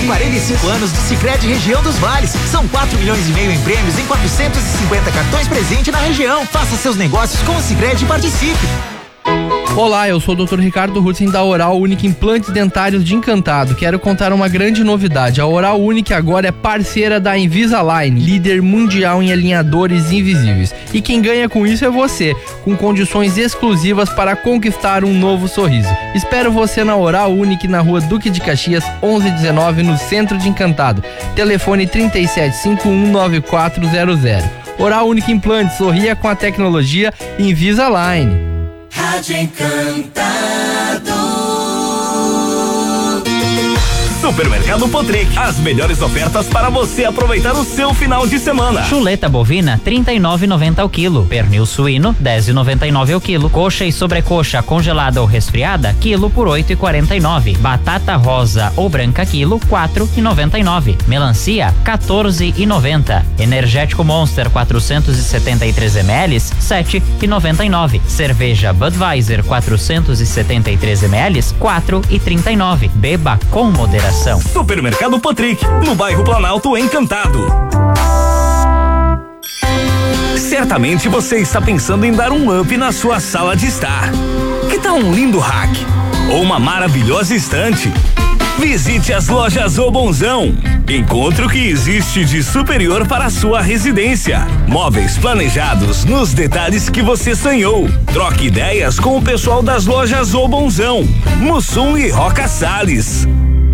45 anos do Sicredi Região dos Vales. São 4 milhões e meio em prêmios em 450 cartões presente na região. Faça seus negócios com o Sicredi e participe. Olá, eu sou o Dr. Ricardo Rutzen da Oral Unique Implantes Dentários de Encantado. Quero contar uma grande novidade. A Oral Unique agora é parceira da Invisalign, líder mundial em alinhadores invisíveis. E quem ganha com isso é você, com condições exclusivas para conquistar um novo sorriso. Espero você na Oral Unique, na rua Duque de Caxias, 1119, no centro de Encantado. Telefone 37519400. Oral Unique Implantes, sorria com a tecnologia Invisalign. Rádio Encantado. Supermercado Potric, as melhores ofertas para você aproveitar o seu final de semana. Chuleta bovina, R$39,90 ao quilo. Pernil suíno, R$10,99 ao quilo. Coxa e sobrecoxa congelada ou resfriada, quilo por R$8,49. Batata rosa ou branca, quilo, R$4,99. Melancia, R$14,90. Energético Monster, 473 ml, R$7,99. Cerveja Budweiser, 473 ml, R$4,39. Beba com moderação. Supermercado Potric, no bairro Planalto Encantado. Certamente você está pensando em dar um up na sua sala de estar. Que tal um lindo rack? Ou uma maravilhosa estante? Visite as lojas O Bonzão. Encontre o que existe de superior para a sua residência. Móveis planejados nos detalhes que você sonhou. Troque ideias com o pessoal das lojas O Bonzão, Mussum e Roca Salles.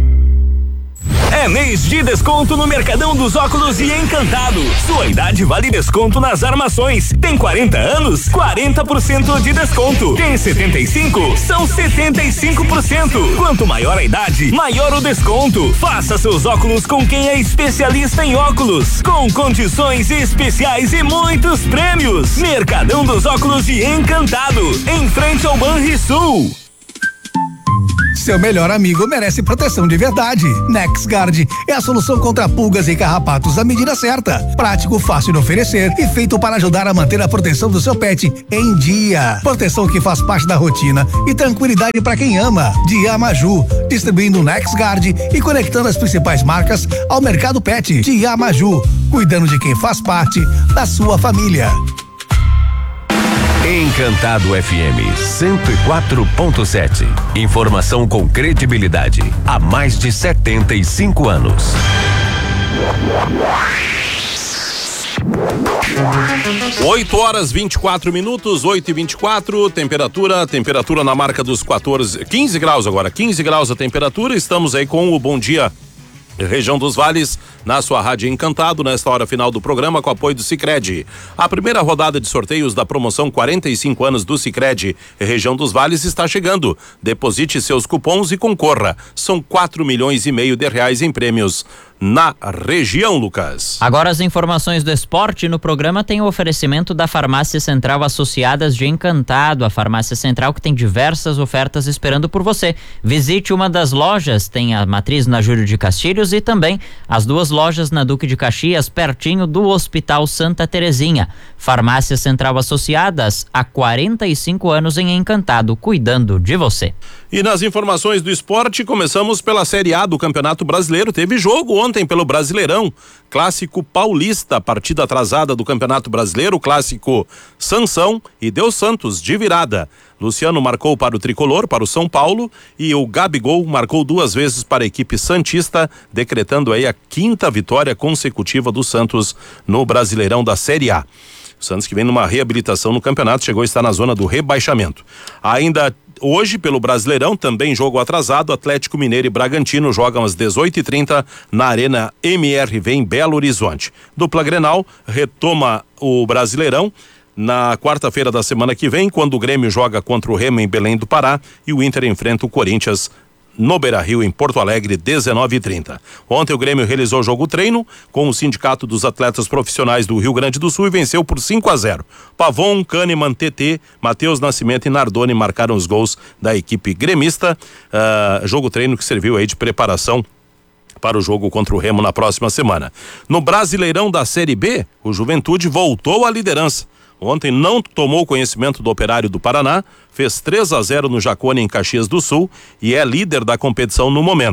É mês de desconto no Mercadão dos Óculos e Encantado. Sua idade vale desconto nas armações. Tem 40 anos? 40% de desconto. Tem 75? São 75%. Quanto maior a idade, maior o desconto. Faça seus óculos com quem é especialista em óculos, com condições especiais e muitos prêmios. Mercadão dos Óculos e Encantado, em frente ao Banrisul. Seu melhor amigo merece proteção de verdade. NexGard é a solução contra pulgas e carrapatos à medida certa. Prático, fácil de oferecer e feito para ajudar a manter a proteção do seu pet em dia. Proteção que faz parte da rotina e tranquilidade para quem ama. Diamaju, distribuindo NexGard e conectando as principais marcas ao mercado pet. Diamaju, cuidando de quem faz parte da sua família. Encantado FM 104.7. Informação com credibilidade há mais de 75 anos. 8h24, 8h24, temperatura na marca dos 15 graus agora, 15 graus a temperatura. Estamos aí com o Bom Dia Região dos Vales, na sua rádio Encantado, nesta hora final do programa, com apoio do Sicredi. A primeira rodada de sorteios da promoção 45 anos do Sicredi Região dos Vales está chegando. Deposite seus cupons e concorra. São 4,5 milhões de reais em prêmios na região, Lucas. Agora as informações do esporte no programa tem o oferecimento da Farmácia Central Associadas de Encantado, a Farmácia Central que tem diversas ofertas esperando por você. Visite uma das lojas, tem a matriz na Júlio de Castilhos e também as duas lojas na Duque de Caxias, pertinho do Hospital Santa Terezinha. Farmácia Central Associadas, há 45 anos em Encantado, cuidando de você. E nas informações do esporte, começamos pela Série A do Campeonato Brasileiro. Teve jogo ontem pelo Brasileirão, Clássico Paulista, partida atrasada do Campeonato Brasileiro, Clássico Sansão e Deus Santos de virada. Luciano marcou para o Tricolor, para o São Paulo, e o Gabigol marcou 2 vezes para a equipe santista, decretando aí a 5ª vitória consecutiva do Santos no Brasileirão da Série A. O Santos, que vem numa reabilitação no campeonato, chegou a estar na zona do rebaixamento. Ainda hoje, pelo Brasileirão, também jogo atrasado, Atlético Mineiro e Bragantino jogam às 18h30 na Arena MRV em Belo Horizonte. Dupla Grenal retoma o Brasileirão na quarta-feira da semana que vem, quando o Grêmio joga contra o Remo em Belém do Pará e o Inter enfrenta o Corinthians no Beira-Rio, em Porto Alegre, 19h30. Ontem o Grêmio realizou jogo treino com o Sindicato dos Atletas Profissionais do Rio Grande do Sul e venceu por 5-0. Pavon, Kahneman, TT, Matheus Nascimento e Nardoni marcaram os gols da equipe gremista. Jogo treino que serviu aí de preparação para o jogo contra o Remo na próxima semana. No Brasileirão da Série B, o Juventude voltou à liderança. Ontem não tomou conhecimento do Operário do Paraná, fez 3-0 no Jacone em Caxias do Sul e é líder da competição no momento.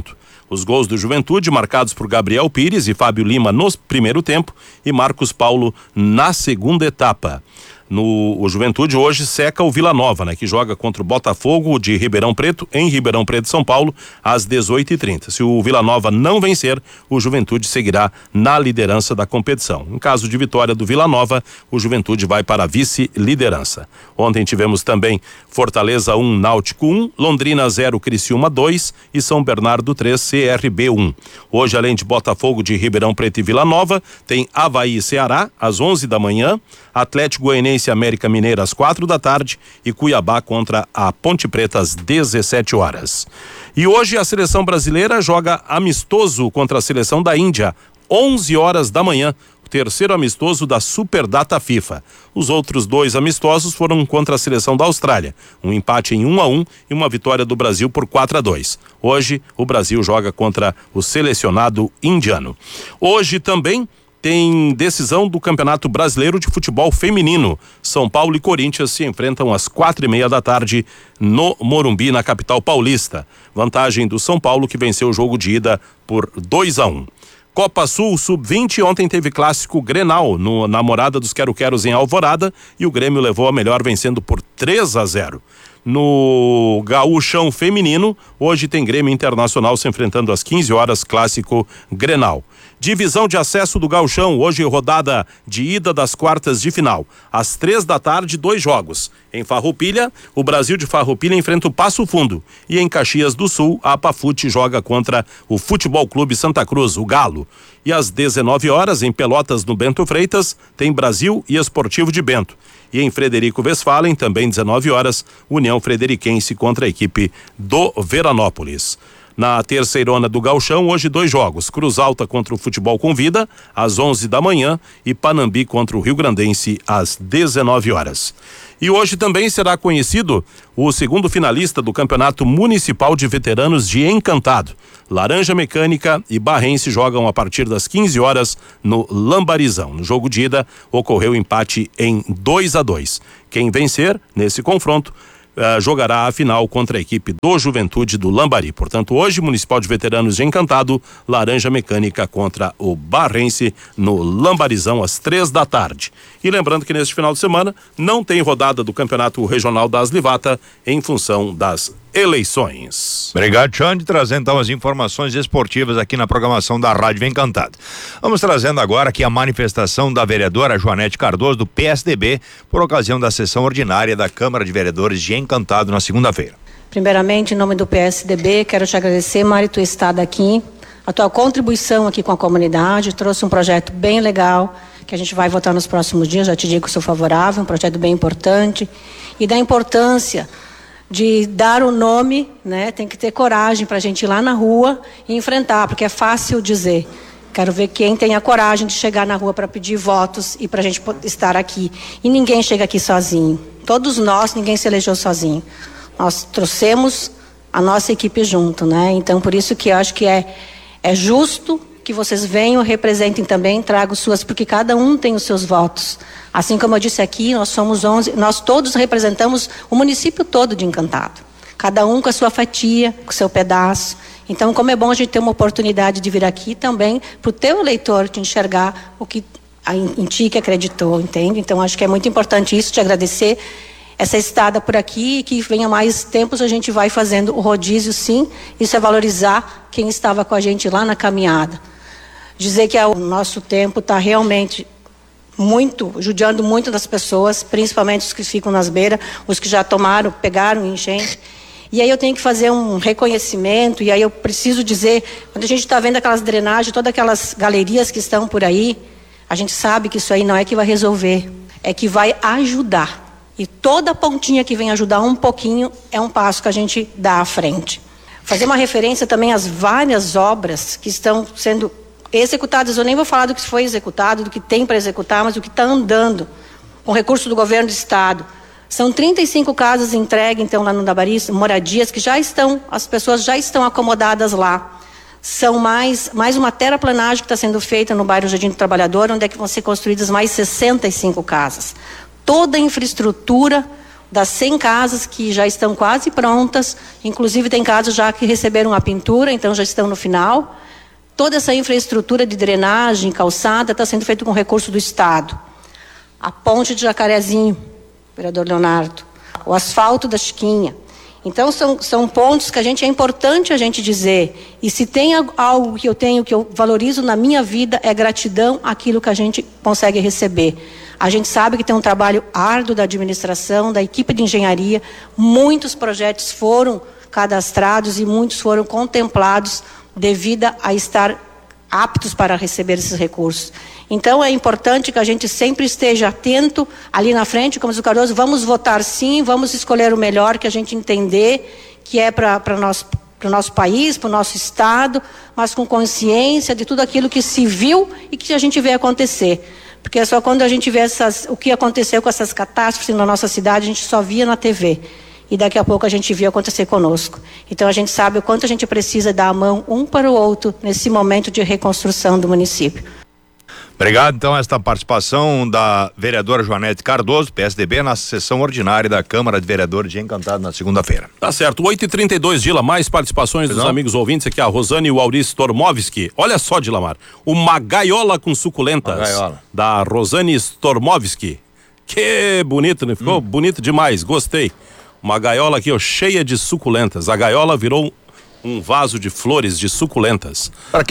Os gols do Juventude marcados por Gabriel Pires e Fábio Lima no primeiro tempo e Marcos Paulo na segunda etapa. O Juventude hoje seca o Vila Nova, né? Que joga contra o Botafogo de Ribeirão Preto, em Ribeirão Preto, São Paulo, às 18h30. Se o Vila Nova não vencer, o Juventude seguirá na liderança da competição. Em caso de vitória do Vila Nova, o Juventude vai para a vice-liderança. Ontem tivemos também Fortaleza 1, Náutico 1, Londrina 0, Criciúma 2 e São Bernardo 3, CRB 1. Hoje, além de Botafogo de Ribeirão Preto e Vila Nova, tem Avaí e Ceará, às 11 da manhã, Atlético Goianiense e América Mineira às 4 da tarde e Cuiabá contra a Ponte Preta às 17 horas. E hoje a seleção brasileira joga amistoso contra a seleção da Índia, 11 horas da manhã, o terceiro amistoso da Superdata FIFA. Os outros 2 amistosos foram contra a seleção da Austrália, um empate em 1-1 e uma vitória do Brasil por 4-2. Hoje o Brasil joga contra o selecionado indiano. Hoje também tem decisão do Campeonato Brasileiro de Futebol Feminino. São Paulo e Corinthians se enfrentam às 4:30 da tarde no Morumbi, na capital paulista. Vantagem do São Paulo, que venceu o jogo de ida por 2-1. Copa Sul Sub-20, ontem teve clássico Grenal na Morada dos Quero-Queros em Alvorada e o Grêmio levou a melhor vencendo por 3-0. No Gaúchão Feminino, hoje tem Grêmio Internacional se enfrentando às 15 horas, clássico Grenal. Divisão de acesso do Gauchão, hoje rodada de ida das quartas de final. Às 3 da tarde, 2 jogos. Em Farroupilha, o Brasil de Farroupilha enfrenta o Passo Fundo. E em Caxias do Sul, a Apafute joga contra o Futebol Clube Santa Cruz, o Galo. E às 19 horas, em Pelotas, no Bento Freitas, tem Brasil e Esportivo de Bento. E em Frederico Westphalen, também 19 horas, União Frederiquense contra a equipe do Veranópolis. Na terceirona do Gauchão, hoje 2 jogos. Cruz Alta contra o Futebol Convida, às 11 da manhã, e Panambi contra o Rio Grandense, às 19 horas. E hoje também será conhecido o segundo finalista do Campeonato Municipal de Veteranos de Encantado. Laranja Mecânica e Barrense jogam a partir das 15 horas no Lambarizão. No jogo de ida, ocorreu empate em 2-2. Quem vencer nesse confronto jogará a final contra a equipe do Juventude do Lambari. Portanto, hoje, Municipal de Veteranos de Encantado, Laranja Mecânica contra o Barrense no Lambarizão às 3 da tarde. E lembrando que neste final de semana não tem rodada do Campeonato Regional da Aslivata em função das eleições. Obrigado, Xande, trazendo então as informações esportivas aqui na programação da Rádio Encantado. Vamos trazendo agora aqui a manifestação da vereadora Joanete Cardoso, do PSDB, por ocasião da sessão ordinária da Câmara de Vereadores de Encantado na segunda-feira. Primeiramente, em nome do PSDB, quero te agradecer, Mari, tu estar aqui, a tua contribuição aqui com a comunidade, trouxe um projeto bem legal, que a gente vai votar nos próximos dias, já te digo que sou favorável, um projeto bem importante, e da importância de dar o nome, né? Tem que ter coragem para a gente ir lá na rua e enfrentar, porque é fácil dizer. Quero ver quem tem a coragem de chegar na rua para pedir votos e para a gente estar aqui. E ninguém chega aqui sozinho. Todos nós, ninguém se elegeu sozinho. Nós trouxemos a nossa equipe junto, né? Então, por isso que eu acho que é justo que vocês venham, representem também, tragam suas, porque cada um tem os seus votos. Assim como eu disse aqui, nós somos 11, nós todos representamos o município todo de Encantado. Cada um com a sua fatia, com o seu pedaço. Então, como é bom a gente ter uma oportunidade de vir aqui também, para o teu eleitor te enxergar o que em ti que acreditou, entende? Então, acho que é muito importante isso, te agradecer essa estada por aqui, e que venha mais tempos, a gente vai fazendo o rodízio, sim. Isso é valorizar quem estava com a gente lá na caminhada. Dizer que o nosso tempo está realmente judiando muito das pessoas, principalmente os que ficam nas beiras, os que já pegaram enchente. E aí eu tenho que fazer um reconhecimento, e aí eu preciso dizer, quando a gente está vendo aquelas drenagens, todas aquelas galerias que estão por aí, a gente sabe que isso aí não é que vai resolver, é que vai ajudar. E toda pontinha que vem ajudar um pouquinho é um passo que a gente dá à frente. Fazer uma referência também às várias obras que estão sendo executadas. Eu nem vou falar do que foi executado, do que tem para executar, mas do que está andando com recurso do governo do estado. São 35 casas entregues, então, lá no Dabari, moradias que as pessoas já estão acomodadas lá. São mais uma terraplanagem que está sendo feita no bairro Jardim do Trabalhador, onde é que vão ser construídas mais 65 casas. Toda a infraestrutura das 100 casas que já estão quase prontas, inclusive tem casas já que receberam a pintura, então já estão no final. Toda essa infraestrutura de drenagem, calçada, está sendo feita com recurso do Estado. A ponte de Jacarezinho, vereador Leonardo, o asfalto da Chiquinha. Então são pontos que é importante a gente dizer. E se tem algo que eu valorizo na minha vida, é gratidão àquilo que a gente consegue receber. A gente sabe que tem um trabalho árduo da administração, da equipe de engenharia. Muitos projetos foram cadastrados e muitos foram contemplados devido a estar aptos para receber esses recursos. Então é importante que a gente sempre esteja atento ali na frente, como diz o Cardoso, vamos votar sim, vamos escolher o melhor que a gente entender que é para o nosso país, para o nosso estado, mas com consciência de tudo aquilo que se viu e que a gente vê acontecer. Porque é só quando a gente vê o que aconteceu com essas catástrofes na nossa cidade, a gente só via na TV. E daqui a pouco a gente viu acontecer conosco. Então a gente sabe o quanto a gente precisa dar a mão um para o outro nesse momento de reconstrução do município. Obrigado, então, esta participação da vereadora Joanete Cardoso, PSDB, na sessão ordinária da Câmara de Vereadores de Encantado na segunda-feira. Tá certo, 8h32, Dila, mais participações dos amigos ouvintes aqui, a Rosane e o Auris Stormovski. Olha só, Dilamar, uma gaiola com suculentas da Rosane Stormovski. Que bonito, né? Ficou bonito demais, gostei. Uma gaiola aqui, ó, cheia de suculentas. A gaiola virou um vaso de flores de suculentas. Pra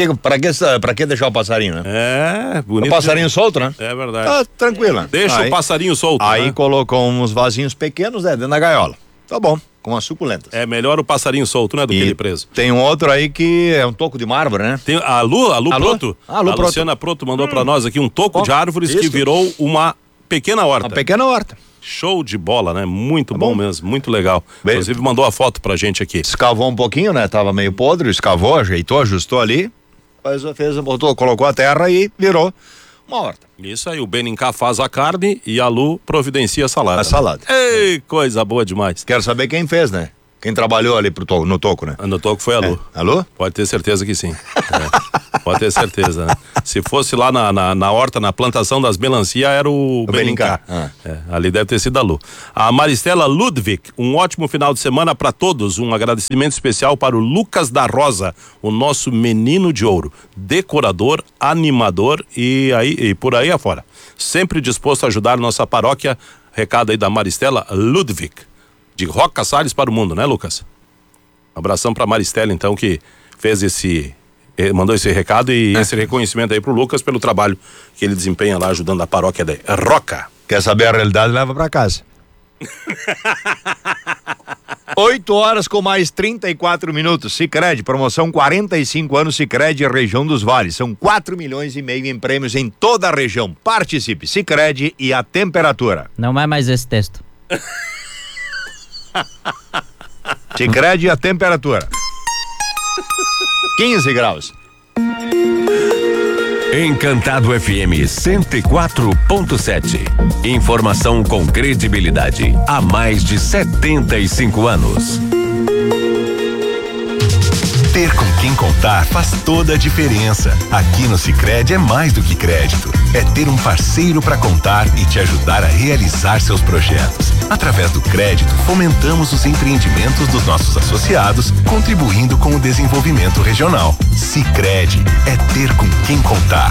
que deixar o passarinho, né? É, bonito. O passarinho solto, né? É verdade. Ah, tranquilo. Deixa o passarinho solto. Aí né? colocou uns vasinhos pequenos, né, dentro da gaiola. Tá bom, com as suculentas. É melhor o passarinho solto, né, do que ele preso. Tem um outro aí que é um toco de mármore, né? Tem a Lu Proto. A Lu Proto. Luciana Proto mandou pra nós aqui um toco de árvores que virou uma pequena horta. Uma pequena horta. Show de bola, né? Muito bom mesmo, muito legal. Inclusive mandou a foto pra gente aqui. Escavou um pouquinho, né? Tava meio podre, escavou, ajeitou, ajustou ali. Colocou a terra e virou uma horta. Isso aí, o Benincá faz a carne e a Lu providencia a salada. A salada. Ei, coisa boa demais. Quero saber quem fez, né? Quem trabalhou ali no toco, né? No toco foi a Lu. A Lu? Pode ter certeza que sim. Pode ter certeza, né? Se fosse lá na horta, na plantação das melancia, era o Benincá. Ali deve ter sido a Lu. A Maristela Ludwig, um ótimo final de semana para todos. Um agradecimento especial para o Lucas da Rosa, o nosso menino de ouro, decorador, animador e por aí afora. Sempre disposto a ajudar nossa paróquia. Recado aí da Maristela Ludwig. De Roca Salles para o mundo, né, Lucas? Um abração pra Maristela, então, que fez mandou esse recado e esse reconhecimento aí pro Lucas pelo trabalho que ele desempenha lá ajudando a paróquia da Roca. Quer saber a realidade? Leva pra casa. 8h com mais 34 minutos. Sicredi, promoção 45 anos Sicredi, região dos Vales. São 4,5 milhões em prêmios em toda a região. Participe, Sicredi e a temperatura. Não é mais esse texto. Sicredi a temperatura 15 graus. Encantado FM 104.7. Informação com credibilidade há mais de 75 anos. Ter com quem contar faz toda a diferença. Aqui no Sicredi é mais do que crédito. É ter um parceiro para contar e te ajudar a realizar seus projetos. Através do crédito, fomentamos os empreendimentos dos nossos associados, contribuindo com o desenvolvimento regional. Sicredi é ter com quem contar.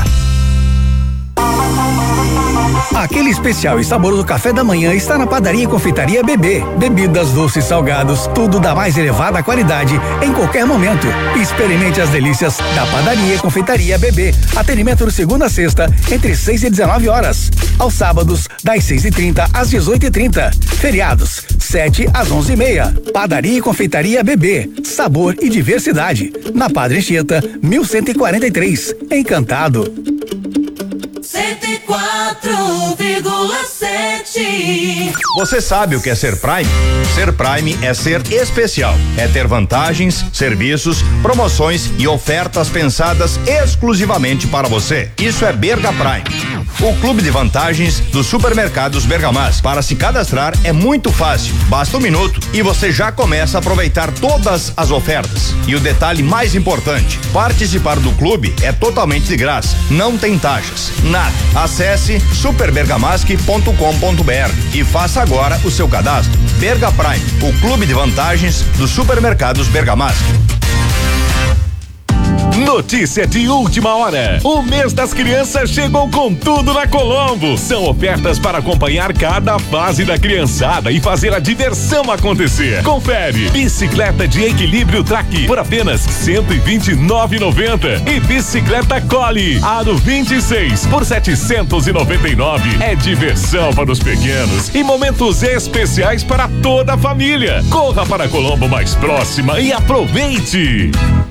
Aquele especial e saboroso café da manhã está na Padaria e Confeitaria BB. Bebidas, doces, salgados, tudo da mais elevada qualidade em qualquer momento. Experimente as delícias da Padaria e Confeitaria BB. Atendimento de segunda a sexta, entre 6 e 19 horas. Aos sábados, das 6h30 às 18h30. Feriados, 7 às 11h30. Padaria e Confeitaria BB. Sabor e diversidade. Na Padre Anchieta, 1143. Encantado. 104,7. Você sabe o que é ser Prime? Ser Prime é ser especial. É ter vantagens, serviços, promoções e ofertas pensadas exclusivamente para você. Isso é Berga Prime, o clube de vantagens dos supermercados Bergamás. Para se cadastrar é muito fácil. Basta 1 minuto e você já começa a aproveitar todas as ofertas. E o detalhe mais importante, participar do clube é totalmente de graça. Não tem taxas, nada. Acesse superbergamasque.com.br e faça agora o seu cadastro. Berga Prime, o clube de vantagens dos supermercados Bergamasque. Notícia de última hora. O mês das crianças chegou com tudo na Colombo. São ofertas para acompanhar cada fase da criançada e fazer a diversão acontecer. Confere. Bicicleta de equilíbrio Track por apenas R$129,90 e bicicleta Collie Aro 26 por R$799. É diversão para os pequenos e momentos especiais para toda a família. Corra para a Colombo mais próxima e aproveite.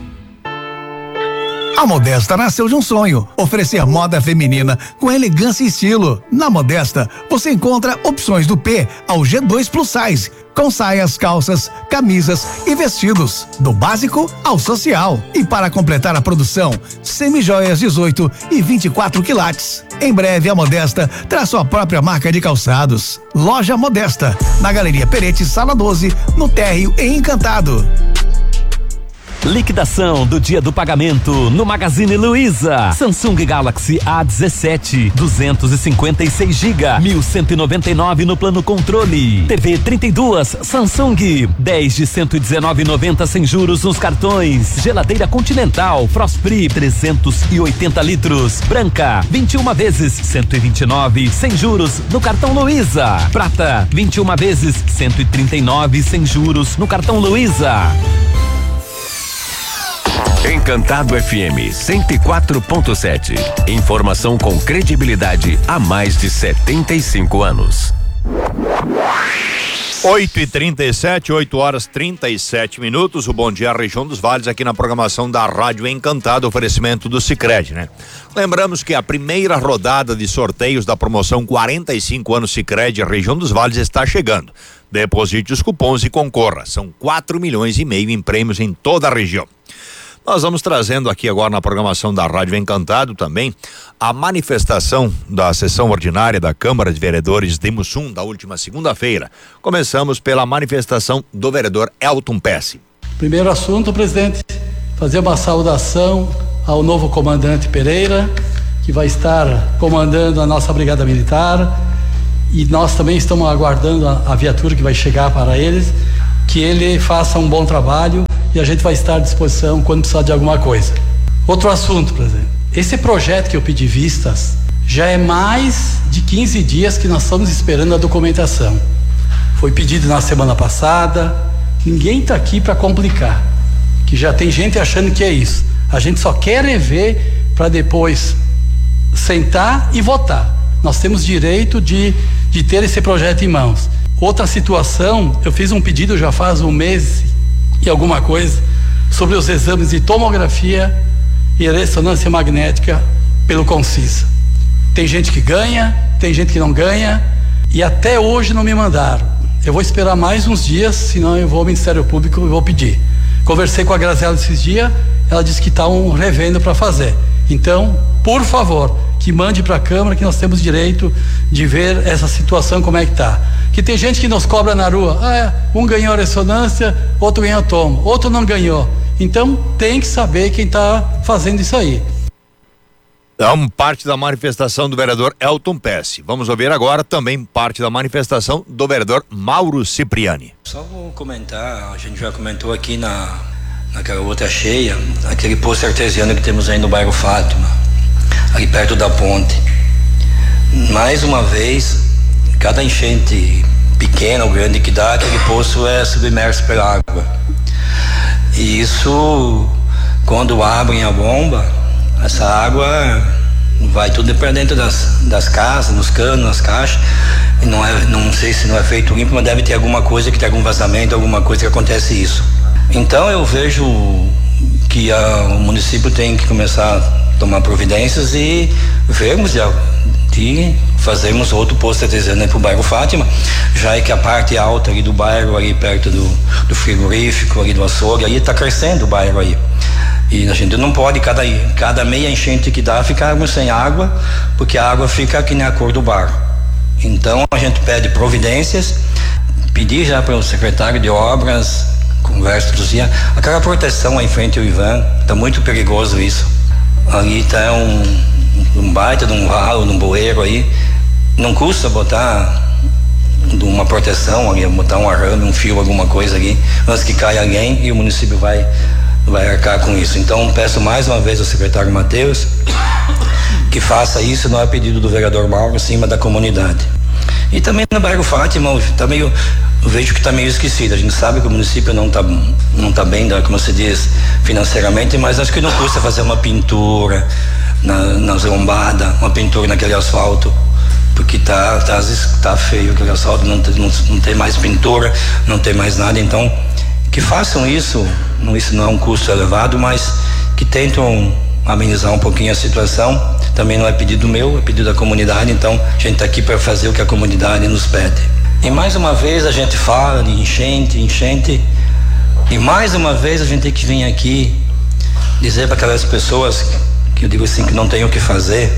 A Modesta nasceu de um sonho, oferecer moda feminina com elegância e estilo. Na Modesta, você encontra opções do P ao G2 Plus Size, com saias, calças, camisas e vestidos, do básico ao social. E para completar a produção, semijoias 18 e 24 quilates. Em breve, a Modesta traz sua própria marca de calçados. Loja Modesta, na Galeria Perete, Sala 12, no térreo em Encantado. Liquidação do dia do pagamento no Magazine Luiza. Samsung Galaxy A17 256 GB 1.199 no plano controle. TV 32 Samsung 10 de 119,90 sem juros nos cartões. Geladeira Continental Frost-Free 380 litros branca 21 vezes 129 sem juros no cartão Luiza. Prata 21 vezes 139 sem juros no cartão Luiza. Encantado FM 104.7. Informação com credibilidade há mais de 75 anos. 8h37, 8h37. O Bom Dia Região dos Vales aqui na programação da Rádio Encantado, oferecimento do Sicredi, né? Lembramos que a primeira rodada de sorteios da promoção 45 anos Sicredi Região dos Vales está chegando. Deposite os cupons e concorra. São 4,5 milhões em prêmios em toda a região. Nós vamos trazendo aqui agora na programação da Rádio Encantado também a manifestação da sessão ordinária da Câmara de Vereadores de Mussum da última segunda-feira. Começamos pela manifestação do vereador Elton Pesce. Primeiro assunto, presidente, fazer uma saudação ao novo comandante Pereira, que vai estar comandando a nossa Brigada Militar, e nós também estamos aguardando a viatura que vai chegar para eles, que ele faça um bom trabalho e a gente vai estar à disposição quando precisar de alguma coisa. Outro assunto, presidente. Esse projeto que eu pedi vistas já é mais de 15 dias que nós estamos esperando a documentação. Foi pedido na semana passada, ninguém está aqui para complicar, que já tem gente achando que é isso. A gente só quer ver para depois sentar e votar. Nós temos direito de ter esse projeto em mãos. Outra situação, eu fiz um pedido já faz um mês e alguma coisa sobre os exames de tomografia e ressonância magnética pelo Concisa. Tem gente que ganha, tem gente que não ganha e até hoje não me mandaram. Eu vou esperar mais uns dias, senão eu vou ao Ministério Público e vou pedir. Conversei com a Graziela esses dias, ela disse que estão revendo para fazer. Então, por favor, que mande para a Câmara, que nós temos direito de ver essa situação como é que está. Que tem gente que nos cobra na rua, um ganhou a ressonância, outro ganhou tomo, outro não ganhou. Então tem que saber quem está fazendo isso aí. Então, parte da manifestação do vereador Elton Pesce. Vamos ouvir agora também parte da manifestação do vereador Mauro Cipriani. Só vou comentar, a gente já comentou aqui naquela outra cheia, aquele poço artesiano que temos aí no bairro Fátima, ali perto da ponte. Mais uma vez, cada enchente pequena ou grande que dá, aquele poço é submerso pela água. E isso, quando abrem a bomba, essa água vai tudo para dentro das casas, nos canos, nas caixas. E não sei se não é feito limpo, mas deve ter alguma coisa que tem algum vazamento, alguma coisa que acontece isso. Então eu vejo que o município tem que começar a tomar providências e vermos de fazermos outro posto artesiano para o bairro Fátima, já é que a parte alta ali do bairro, ali perto do frigorífico, ali do açougue, aí está crescendo o bairro aí. E a gente não pode, cada meia enchente que dá, ficarmos sem água, porque a água fica aqui na cor do barro. Então a gente pede providências, pedir já para o secretário de obras, conversa dos dias, aquela proteção aí em frente ao Ivan, está muito perigoso isso. Ali está um baita de um ralo, num bueiro aí. Não custa botar uma proteção ali, botar um arame, um fio, alguma coisa ali, antes que caia alguém, e o município vai arcar com isso. Então peço mais uma vez ao secretário Matheus que faça isso, não é pedido do vereador Mauro, acima da comunidade. E também no bairro Fátima, eu vejo que está meio esquecido. A gente sabe que o município não tá bem, como se diz, financeiramente, mas acho que não custa fazer uma pintura nas lombadas, uma pintura naquele asfalto, porque tá feio aquele asfalto, não tem mais pintura, não tem mais nada. Então que façam isso não é um custo elevado, mas que tentam amenizar um pouquinho a situação. Também não é pedido meu, é pedido da comunidade, então a gente está aqui para fazer o que a comunidade nos pede. E mais uma vez a gente fala de enchente, e mais uma vez a gente tem que vir aqui dizer para aquelas pessoas que eu digo assim, que não tem o que fazer,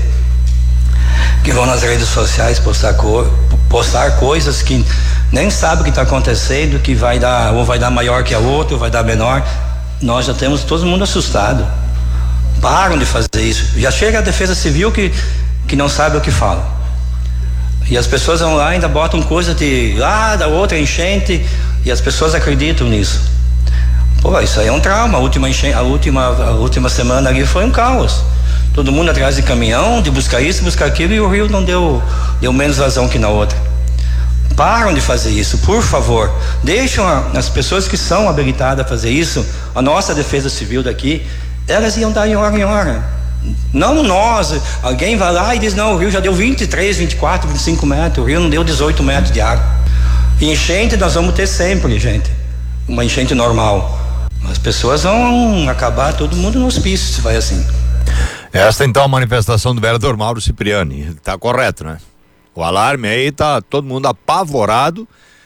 que vão nas redes sociais postar coisas que nem sabe o que está acontecendo, que vai dar maior que a outra, ou vai dar menor. Nós já temos todo mundo assustado. Param de fazer isso. Já chega a Defesa Civil que não sabe o que fala. E as pessoas vão lá e ainda botam coisa da outra enchente, e as pessoas acreditam nisso. Pô, isso aí é um trauma. A última semana ali foi um caos. Todo mundo atrás de caminhão, de buscar isso, buscar aquilo, e o rio não deu menos vazão que na outra. Param de fazer isso, por favor. Deixam as pessoas que são habilitadas a fazer isso, a nossa Defesa Civil daqui, elas iam dar em hora em hora. Não nós. Alguém vai lá e diz, não, o rio já deu 23, 24, 25 metros, o rio não deu 18 metros de água. E enchente nós vamos ter sempre, gente. Uma enchente normal. As pessoas vão acabar todo mundo no hospício se vai assim. Esta então a manifestação do vereador Mauro Cipriani. Tá correto, né? O alarme aí tá todo mundo apavorado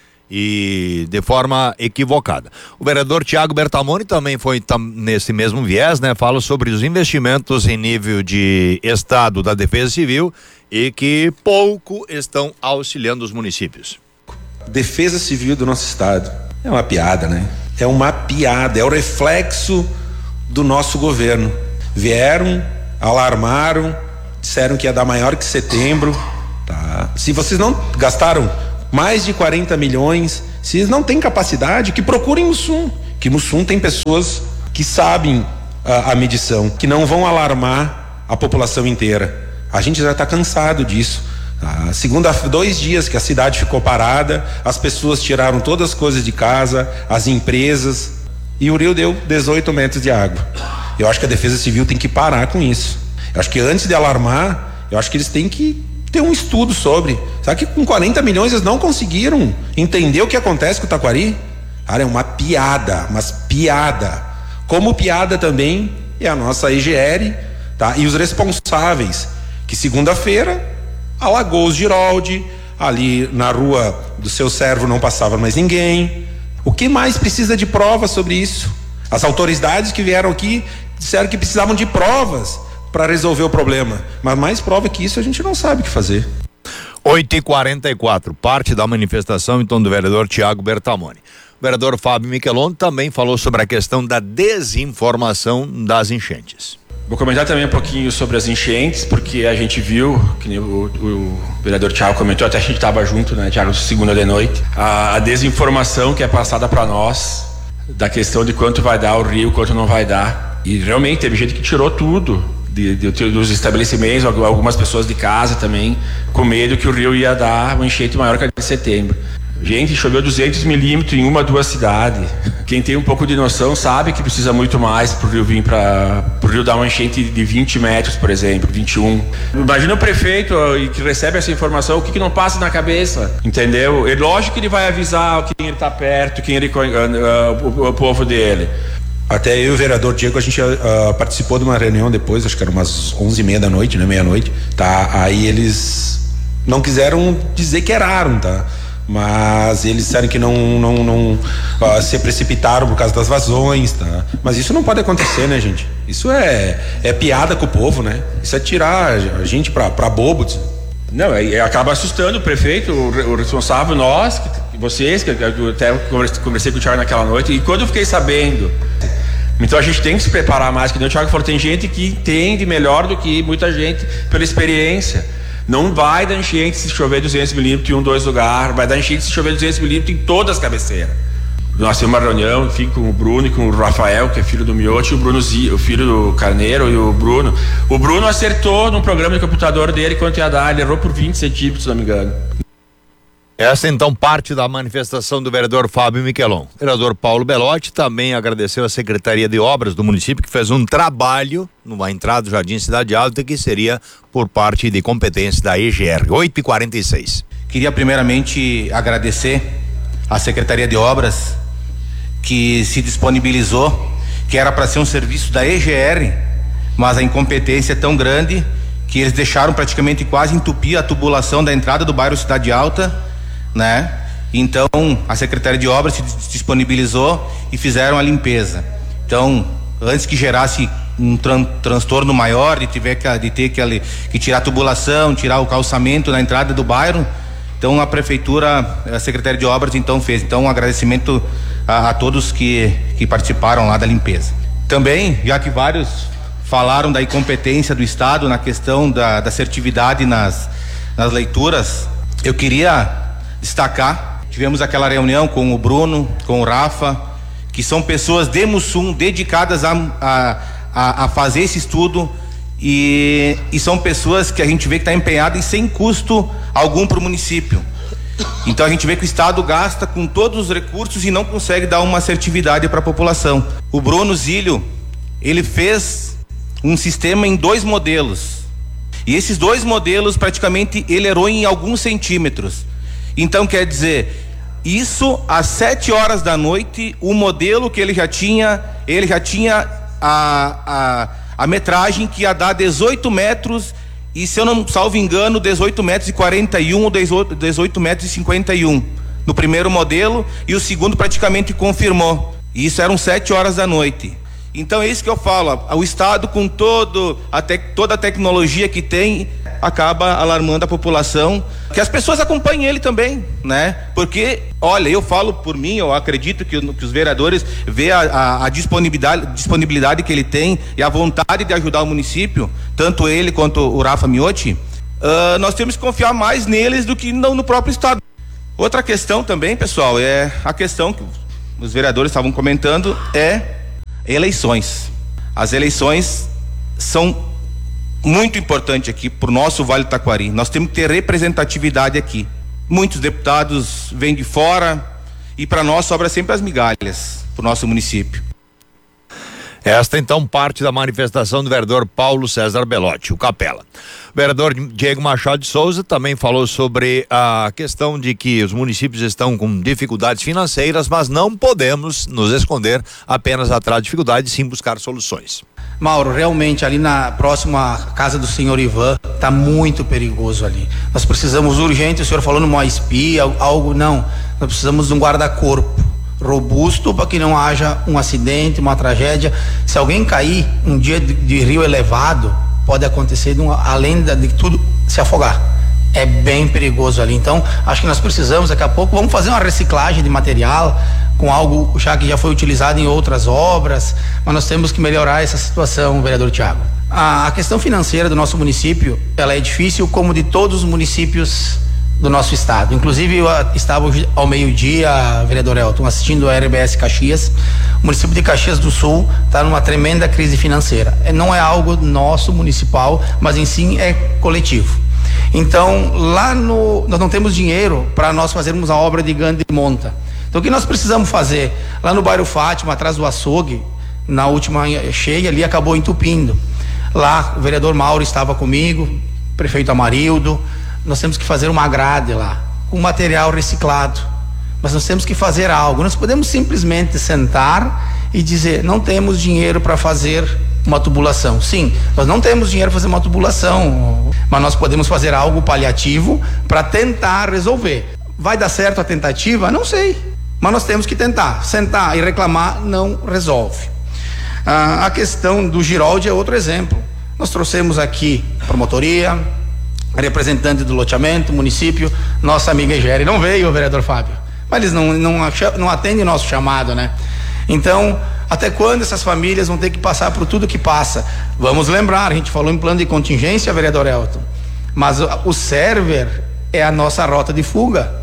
e de forma equivocada. O vereador Tiago Bertamoni também foi nesse mesmo viés, né? Fala sobre os investimentos em nível de estado da Defesa Civil e que pouco estão auxiliando os municípios. Defesa Civil do nosso estado é uma piada, né? É uma piada, é o reflexo do nosso governo. Vieram, alarmaram, disseram que ia dar maior que setembro, tá? Se vocês não gastaram mais de 40 milhões, se eles não têm capacidade, que procurem Mussum, que Mussum tem pessoas que sabem a medição, que não vão alarmar a população inteira. A gente já está cansado disso. Segunda, 2 dias que a cidade ficou parada, as pessoas tiraram todas as coisas de casa, as empresas, e o rio deu 18 metros de água. Eu acho que a Defesa Civil tem que parar com isso. Eu acho que antes de alarmar, eu acho que eles têm que ter um estudo sobre. Sabe que com 40 milhões eles não conseguiram entender o que acontece com o Taquari? Cara, é uma piada, mas piada. Como piada também é a nossa EGR, tá? E os responsáveis, que segunda-feira alagou os Giroldi, ali na rua do seu servo não passava mais ninguém. O que mais precisa de provas sobre isso? As autoridades que vieram aqui disseram que precisavam de provas para resolver o problema, mas mais prova que isso a gente não sabe o que fazer. 8h44, parte da manifestação então do vereador Tiago Bertamoni. O vereador Fábio Michelon também falou sobre a questão da desinformação das enchentes. Vou comentar também um pouquinho sobre as enchentes, porque a gente viu, que o vereador Thiago comentou, até a gente estava junto, né, Thiago, segunda de noite, a desinformação que é passada para nós, da questão de quanto vai dar o rio, quanto não vai dar. E realmente teve gente que tirou tudo dos estabelecimentos, algumas pessoas de casa também, com medo que o rio ia dar uma enchente maior que a de setembro. Gente, choveu 200 milímetros em 1-2 cidades. Quem tem um pouco de noção sabe que precisa muito mais pro rio vir pro rio dar uma enchente de 20 metros, por exemplo, 21. Imagina o prefeito que recebe essa informação, o que não passa na cabeça, entendeu? É lógico que ele vai avisar quem ele tá perto, o povo dele. Até eu e o vereador Diego, a gente participou de uma reunião depois, acho que era umas 11h30 da noite, né, meia-noite, tá? Aí eles não quiseram dizer que eraram, tá? Mas eles disseram que não se precipitaram por causa das vazões, tá? Mas isso não pode acontecer, né, gente? Isso é piada com o povo, né? Isso é tirar a gente pra bobo. Não, acaba assustando o prefeito, o responsável, nós, vocês, que eu até conversei com o Thiago naquela noite, e quando eu fiquei sabendo Então a gente tem que se preparar mais, que nem o Thiago falou, tem gente que entende melhor do que muita gente pela experiência. Não vai dar enchente se chover 200 milímetros em 2 lugares, vai dar enchente se chover 200 milímetros em todas as cabeceiras. Nós temos uma reunião, fico com o Bruno e com o Rafael, que é filho do Miotti, e o filho do Carneiro e o Bruno. O Bruno acertou num programa de computador dele quanto ia dar, ele errou por 20 centímetros, se não me engano. Essa então parte da manifestação do vereador Fábio Miquelon. O vereador Paulo Belotti também agradeceu a Secretaria de Obras do município, que fez um trabalho numa entrada do Jardim Cidade Alta, que seria por parte de competência da EGR. 8h46. Queria primeiramente agradecer à Secretaria de Obras, que se disponibilizou, que era para ser um serviço da EGR, mas a incompetência é tão grande que eles deixaram praticamente quase entupir a tubulação da entrada do bairro Cidade Alta, né? Então a Secretaria de Obras se disponibilizou e fizeram a limpeza. Então, antes que gerasse um transtorno maior de ter que tirar a tubulação, tirar o calçamento na entrada do bairro, então a prefeitura, a Secretaria de Obras então fez. Então um agradecimento a todos que participaram lá da limpeza. Também, já que vários falaram da incompetência do Estado na questão da assertividade nas leituras, eu queria destacar, tivemos aquela reunião com o Bruno, com o Rafa, que são pessoas de Mussum dedicadas a fazer esse estudo e são pessoas que a gente vê que está empenhada e sem custo algum para o município. Então a gente vê que o Estado gasta com todos os recursos e não consegue dar uma assertividade para a população. O Bruno Zílio, ele fez um sistema em 2 modelos e esses 2 modelos praticamente ele errou em alguns centímetros. Então quer dizer, isso às 7 horas da noite, o modelo que ele já tinha a metragem que ia dar 18 metros e, se eu não salvo engano, 18 metros e 41 ou 18 metros e 51 no primeiro modelo, e o segundo praticamente confirmou. E isso eram 7 horas da noite. Então é isso que eu falo, o Estado com toda a tecnologia que tem, acaba alarmando a população, que as pessoas acompanhem ele também, né? Porque, olha, eu falo por mim, eu acredito que os vereadores vê a disponibilidade que ele tem e a vontade de ajudar o município, tanto ele quanto o Rafa Miotti, nós temos que confiar mais neles do que no próprio Estado. Outra questão também, pessoal, é a questão que os vereadores estavam comentando, é eleições. As eleições são muito importantes aqui para o nosso Vale do Taquari. Nós temos que ter representatividade aqui. Muitos deputados vêm de fora e para nós sobra sempre as migalhas para o nosso município. Esta então parte da manifestação do vereador Paulo César Belotti, o Capela. O vereador Diego Machado de Souza também falou sobre a questão de que os municípios estão com dificuldades financeiras, mas não podemos nos esconder apenas atrás de dificuldades, sim buscar soluções. Mauro, realmente ali na próxima casa do senhor Ivan está muito perigoso ali. Nós precisamos urgente, o senhor falou numa espia, algo, não, nós precisamos de um guarda-corpo robusto para que não haja um acidente, uma tragédia. Se alguém cair um dia de rio elevado, pode acontecer além de tudo se afogar. É bem perigoso ali. Então acho que nós precisamos, daqui a pouco vamos fazer uma reciclagem de material com algo já que já foi utilizado em outras obras, mas nós temos que melhorar essa situação, vereador Thiago. A questão financeira do nosso município, ela é difícil, como de todos os municípios do nosso estado. Inclusive eu estava hoje ao meio-dia, vereador Elton, assistindo a RBS Caxias. O município de Caxias do Sul está numa tremenda crise financeira. Não é algo nosso municipal, mas em si é coletivo. Então lá nós não temos dinheiro para nós fazermos a obra de grande monta. Então o que nós precisamos fazer? Lá no bairro Fátima, atrás do açougue, na última cheia ali acabou entupindo. Lá o vereador Mauro estava comigo, o prefeito Amarildo. Nós temos que fazer uma grade lá, com material reciclado. Mas nós temos que fazer algo. Nós podemos simplesmente sentar e dizer, não temos dinheiro para fazer uma tubulação. Sim, nós não temos dinheiro para fazer uma tubulação, mas nós podemos fazer algo paliativo para tentar resolver. Vai dar certo a tentativa? Não sei. Mas nós temos que tentar. Sentar e reclamar não resolve. A questão do Giroldi é outro exemplo. Nós trouxemos aqui a promotoria, representante do loteamento, município, nossa amiga Egere. Não veio o vereador Fábio, mas eles não atendem o nosso chamado, né? Então, Até quando essas famílias vão ter que passar por tudo que passa? Vamos lembrar, a gente falou em plano de contingência, vereador Elton, mas o server é a nossa rota de fuga.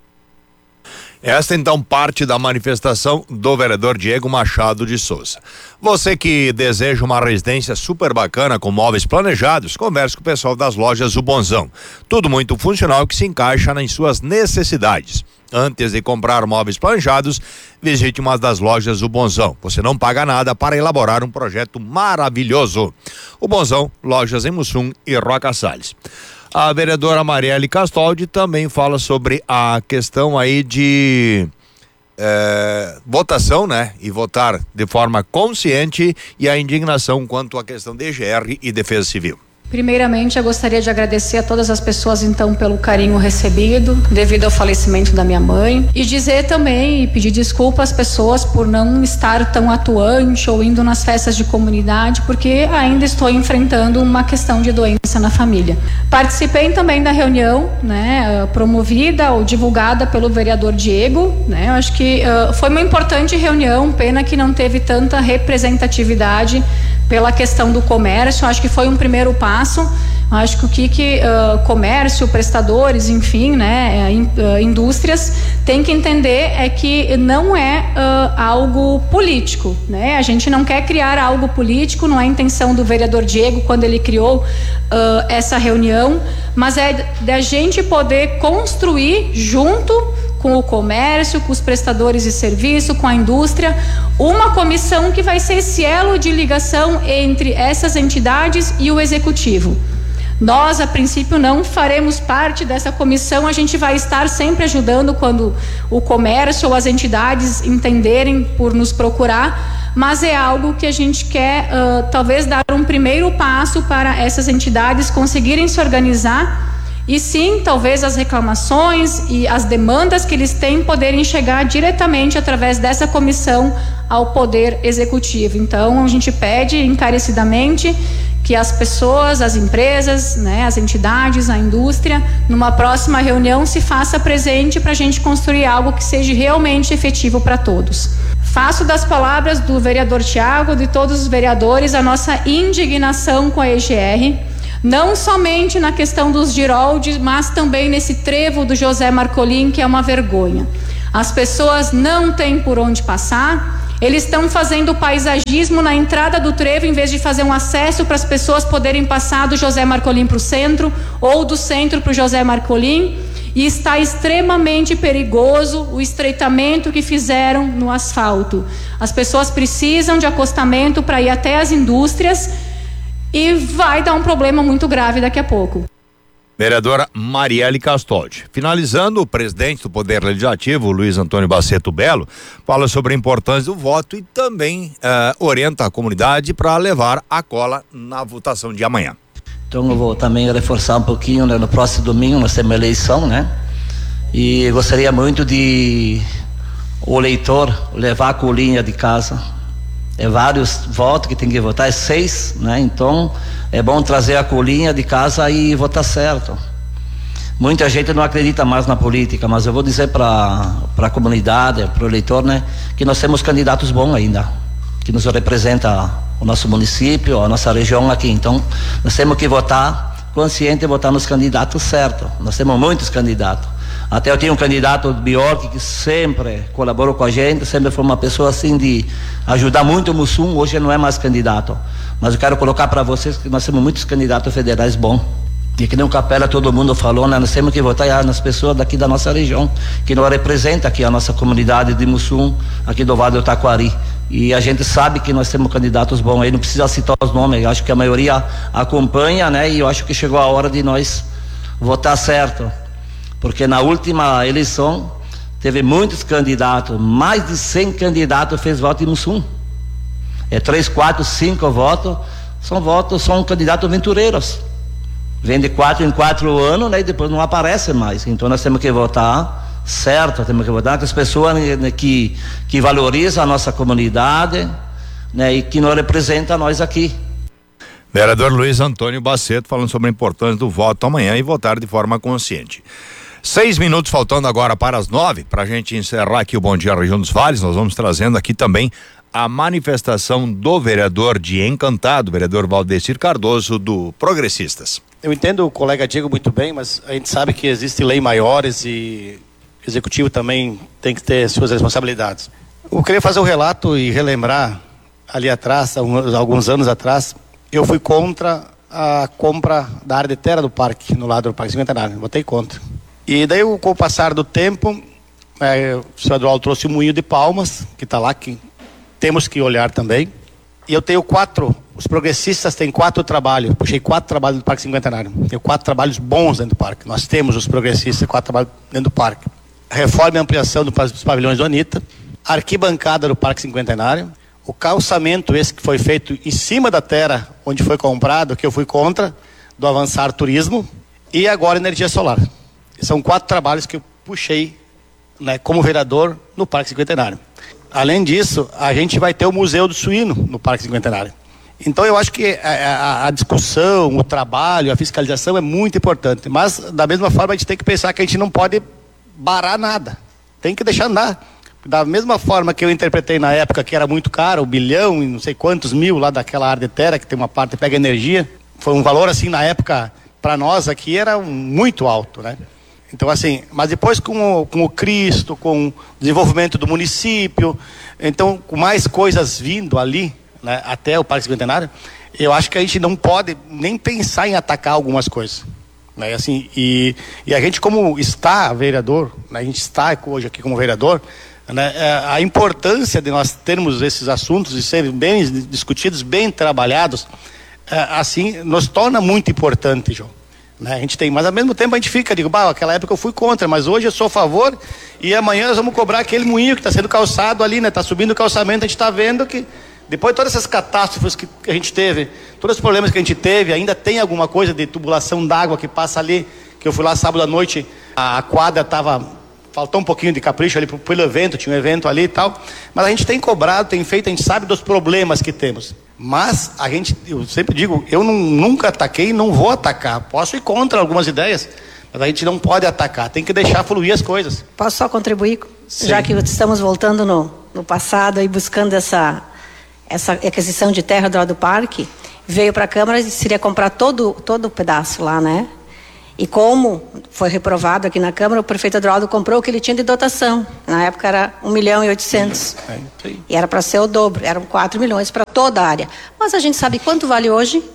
Esta então parte da manifestação do vereador Diego Machado de Souza. Você que deseja uma residência super bacana com móveis planejados, converse com o pessoal das lojas O Bonzão. Tudo muito funcional que se encaixa nas suas necessidades. Antes de comprar móveis planejados, visite uma das lojas O Bonzão. Você não paga nada para elaborar um projeto maravilhoso. O Bonzão, lojas em Mussum e Roca Salles. A vereadora Marielle Castoldi também fala sobre a questão aí de votação, né? E votar de forma consciente e a indignação quanto à questão de EGR e Defesa Civil. Primeiramente, eu gostaria de agradecer a todas as pessoas, então, pelo carinho recebido devido ao falecimento da minha mãe, e dizer também e pedir desculpa às pessoas por não estar tão atuante ou indo nas festas de comunidade, porque ainda estou enfrentando uma questão de doença na família. Participei também da reunião, né, promovida ou divulgada pelo vereador Diego, né? Eu acho que foi uma importante reunião, pena que não teve tanta representatividade pela questão do comércio. Acho que foi um primeiro passo. Acho que o que comércio, prestadores, enfim, né, indústrias tem que entender é que não é algo político, né? A gente não quer criar algo político, não é a intenção do vereador Diego quando ele criou essa reunião, mas é da gente poder construir junto com o comércio, com os prestadores de serviço, com a indústria, uma comissão que vai ser esse elo de ligação entre essas entidades e o executivo. Nós, a princípio, não faremos parte dessa comissão, a gente vai estar sempre ajudando quando o comércio ou as entidades entenderem por nos procurar, mas é algo que a gente quer talvez dar um primeiro passo para essas entidades conseguirem se organizar e sim, talvez as reclamações e as demandas que eles têm poderem chegar diretamente através dessa comissão ao Poder Executivo. Então, a gente pede encarecidamente que as pessoas, as empresas, né, as entidades, a indústria, numa próxima reunião se faça presente para a gente construir algo que seja realmente efetivo para todos. Faço das palavras do vereador Tiago, de todos os vereadores, a nossa indignação com a EGR, não somente na questão dos Giroldes, mas também nesse trevo do José Marcolin, que é uma vergonha. As pessoas não têm por onde passar, eles estão fazendo paisagismo na entrada do trevo, em vez de fazer um acesso para as pessoas poderem passar do José Marcolin para o centro, ou do centro para o José Marcolin, e está extremamente perigoso o estreitamento que fizeram no asfalto. As pessoas precisam de acostamento para ir até as indústrias, e vai dar um problema muito grave daqui a pouco. Vereadora Marielle Castoldi. Finalizando, o presidente do Poder Legislativo, Luiz Antônio Baceto Belo, fala sobre a importância do voto e também orienta a comunidade para levar a cola na votação de amanhã. Então eu vou também reforçar um pouquinho, né? No próximo domingo nós temos eleição, né? E gostaria muito de o eleitor levar a colinha de casa. É vários votos que tem que votar, é 6, né? Então é bom trazer a colinha de casa e votar certo. Muita gente não acredita mais na política, mas eu vou dizer para a comunidade, para o eleitor, né, que nós temos candidatos bons ainda, que nos representa o nosso município, a nossa região aqui. Então nós temos que votar consciente e votar nos candidatos certos. Nós temos muitos candidatos. Até eu tinha um candidato do Bjork que sempre colaborou com a gente, sempre foi uma pessoa assim de ajudar muito o Mussum. Hoje ele não é mais candidato, mas eu quero colocar para vocês que nós temos muitos candidatos federais bons. E que nem o Capela todo mundo falou, né? Nós temos que votar nas pessoas daqui da nossa região, que não representa aqui a nossa comunidade de Mussum, aqui do Vale do Taquari. E a gente sabe que nós temos candidatos bons aí, não precisa citar os nomes, eu acho que a maioria acompanha, né? E eu acho que chegou a hora de nós votar certo. Porque na última eleição teve muitos candidatos, mais de 100 candidatos fez voto em Mussum. 3, 4, 5 votos, são candidatos aventureiros. Vem de 4 em 4 anos, né, e depois não aparece mais. Então nós temos que votar certo, temos que votar com as pessoas, né, que valorizam a nossa comunidade, né, e que nos representam nós aqui. Vereador Luiz Antônio Baceto falando sobre a importância do voto amanhã e votar de forma consciente. 6 minutos faltando agora para as 9, para a gente encerrar aqui o Bom Dia Região dos Vales. Nós vamos trazendo aqui também a manifestação do vereador de Encantado, vereador Valdecir Cardoso, do Progressistas. Eu entendo o colega Diego muito bem, mas a gente sabe que existem leis maiores e o executivo também tem que ter suas responsabilidades. Eu queria fazer um relato e relembrar, ali atrás, alguns anos atrás, eu fui contra a compra da área de terra do parque, no lado do Parque Cinquentenário, votei contra. E daí, com o passar do tempo, o senhor Eduardo trouxe o Moinho de Palmas, que está lá, que temos que olhar também. E eu tenho os progressistas têm 4 trabalhos, puxei 4 trabalhos do Parque Cinquentenário. Tenho 4 trabalhos bons dentro do parque. Nós temos os progressistas, 4 trabalhos dentro do parque. Reforma e ampliação dos pavilhões do Anitta, arquibancada do Parque Cinquentenário, o calçamento esse que foi feito em cima da terra onde foi comprado, que eu fui contra, do Avançar Turismo, e agora energia solar. São 4 trabalhos que eu puxei, né, como vereador no Parque Cinquentenário. Além disso, a gente vai ter o Museu do Suíno no Parque Cinquentenário. Então eu acho que a discussão, o trabalho, a fiscalização é muito importante, mas da mesma forma a gente tem que pensar que a gente não pode barar nada, tem que deixar andar. Da mesma forma que eu interpretei na época que era muito caro, 1 bilhão e não sei quantos mil lá daquela área de terra, que tem uma parte que pega energia, foi um valor assim na época, para nós aqui era muito alto, né? Então assim, mas depois com o Cristo, com o desenvolvimento do município, então com mais coisas vindo ali, né, até o Parque Cinquentenário, eu acho que a gente não pode nem pensar em atacar algumas coisas. Né, assim, e a gente como vereador, né, a gente está hoje aqui como vereador, né, a importância de nós termos esses assuntos e serem bem discutidos, bem trabalhados, assim, nos torna muito importante, João. Né, a gente tem, mas ao mesmo tempo a gente fica, aquela época eu fui contra, mas hoje eu sou a favor e amanhã nós vamos cobrar aquele moinho que está sendo calçado ali, né, está subindo o calçamento, a gente está vendo que depois de todas essas catástrofes que a gente teve, todos os problemas que a gente teve, ainda tem alguma coisa de tubulação d'água que passa ali, que eu fui lá sábado à noite, a quadra faltou um pouquinho de capricho ali pelo evento, tinha um evento ali e tal, mas a gente tem cobrado, tem feito, a gente sabe dos problemas que temos, mas eu sempre digo, eu nunca ataquei e não vou atacar, posso ir contra algumas ideias, mas a gente não pode atacar, tem que deixar fluir as coisas. Posso só contribuir? Sim. Já que estamos voltando no passado e buscando essa aquisição de terra do lado do parque, veio para a Câmara e seria comprar todo o pedaço lá, né? E como foi reprovado aqui na Câmara, o prefeito Eduardo comprou o que ele tinha de dotação. Na época era 1.800.000. E era para ser o dobro, eram 4 milhões para toda a área. Mas a gente sabe quanto vale hoje,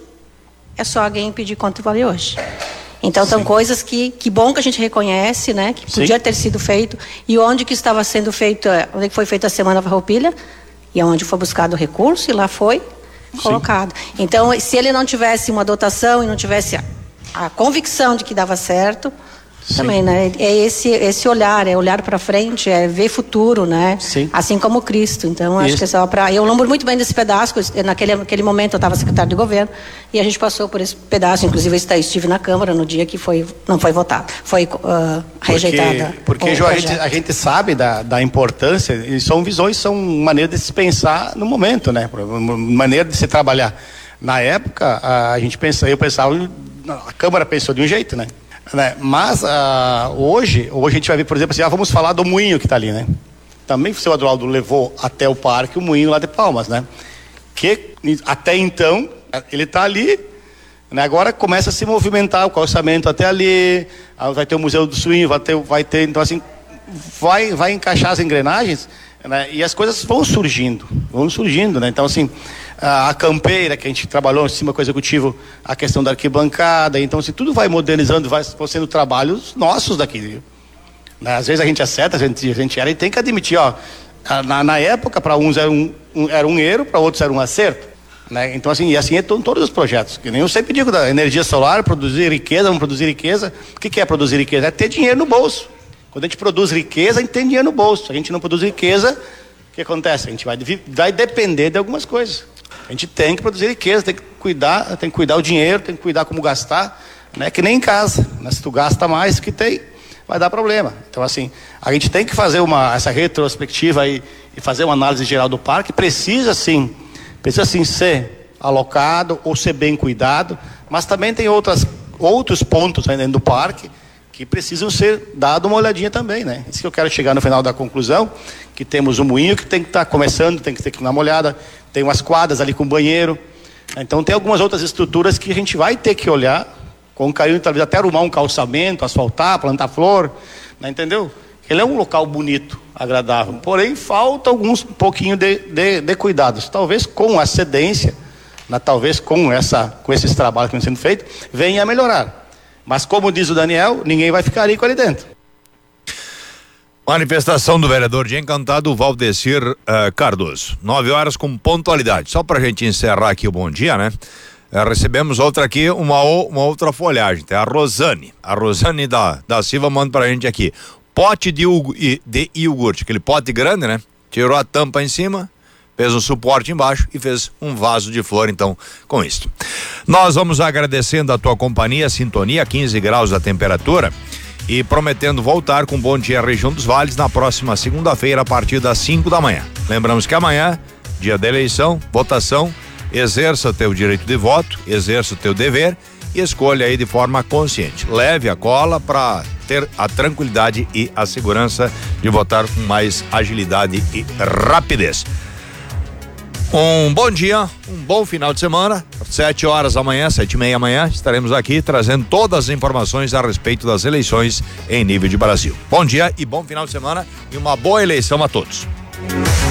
é só alguém pedir quanto vale hoje. Então são coisas que bom que a gente reconhece, né? Que podia ter sido feito. E onde que estava sendo feito, onde foi feita a Semana Farroupilha, e onde foi buscado o recurso, e lá foi colocado. Então, se ele não tivesse uma dotação e não tivesse a convicção de que dava certo, também, né? É esse olhar, é olhar para frente, é ver futuro, né? Sim. Assim como Cristo. Então, acho que é só para. Eu lembro muito bem desse pedaço, naquele momento eu estava secretário de governo, e a gente passou por esse pedaço, inclusive eu estive na Câmara no dia que não foi votado, foi rejeitada. Porque João, a gente sabe da importância, e são visões, são maneiras de se pensar no momento, né? Maneira de se trabalhar. Na época, eu pensava, a Câmara pensou de um jeito, né? Mas hoje a gente vai ver, por exemplo, assim, vamos falar do moinho que está ali, né? Também o seu Eduardo levou até o parque o moinho lá de Palmas, né? Que até então ele está ali, né? Agora começa a se movimentar o calçamento até ali, vai ter o Museu do Suíno, vai ter, então assim, vai encaixar as engrenagens, né? E as coisas vão surgindo, né? Então assim, a campeira que a gente trabalhou em cima com o executivo, a questão da arquibancada, então assim, tudo vai modernizando, vai sendo trabalhos nossos daqui, né? Às vezes a gente acerta, a gente era, e tem que admitir, na época para uns era um erro, para outros era um acerto, né? Então assim, e assim é todos os projetos, que nem eu sempre digo, da energia solar, produzir riqueza, vamos produzir riqueza. O que é produzir riqueza? É ter dinheiro no bolso. Quando a gente produz riqueza, a gente tem dinheiro no bolso. Se a gente não produz riqueza, o que acontece? A gente vai depender de algumas coisas. A gente tem que produzir riqueza, tem que cuidar o dinheiro, tem que cuidar como gastar, né? Que nem em casa, né? Se tu gasta mais do que tem, vai dar problema. Então assim, a gente tem que fazer essa retrospectiva e fazer uma análise geral do parque. Precisa sim ser alocado ou ser bem cuidado, mas também tem outros pontos aí dentro do parque que precisam ser dado uma olhadinha também, né? Isso que eu quero chegar no final da conclusão, que temos um moinho que tem que estar começando, tem que ter que dar uma olhada, tem umas quadras ali com banheiro, então tem algumas outras estruturas que a gente vai ter que olhar com carinho, talvez até arrumar um calçamento, asfaltar, plantar flor, né? Entendeu? Ele é um local bonito, agradável, porém falta um pouquinho de cuidados, talvez com a cedência, né? Talvez com esses trabalhos que estão sendo feitos, venha a melhorar. Mas como diz o Daniel, ninguém vai ficar rico ali dentro. Manifestação do vereador de Encantado, Valdecir Cardoso. 9 horas com pontualidade. Só pra gente encerrar aqui o bom dia, né? Recebemos outra aqui, uma outra folhagem. Tem a Rosane. A Rosane da Silva manda pra gente aqui. Pote de iogurte, aquele pote grande, né? Tirou a tampa em cima, fez um suporte embaixo e fez um vaso de flor, então, com isso. Nós vamos agradecendo a tua companhia, sintonia, 15 graus a temperatura, e prometendo voltar com Bom Dia Região dos Vales na próxima segunda-feira, a partir das 5 da manhã. Lembramos que amanhã, dia da eleição, votação, exerça teu direito de voto, exerça o teu dever e escolha aí de forma consciente. Leve a cola para ter a tranquilidade e a segurança de votar com mais agilidade e rapidez. Um bom dia, um bom final de semana. 7 horas amanhã, 7:30 amanhã, estaremos aqui trazendo todas as informações a respeito das eleições em nível de Brasil. Bom dia e bom final de semana e uma boa eleição a todos.